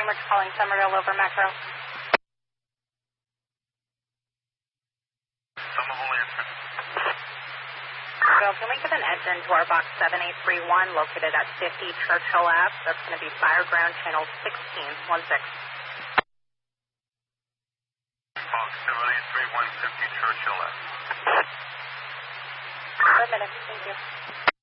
Cambridge calling Somerville over Metro. Somerville, can we give an engine to our box 7831 located at 50 Churchill Ave? That's going to be Fireground Channel 1616. Box 7831, 50 Churchill Ave. For a minute, thank you.